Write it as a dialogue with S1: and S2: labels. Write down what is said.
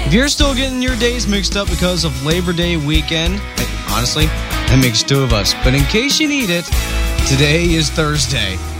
S1: If you're still getting your days mixed up because of Labor Day weekend, honestly, that makes two of us. But in case you need it, today is Thursday.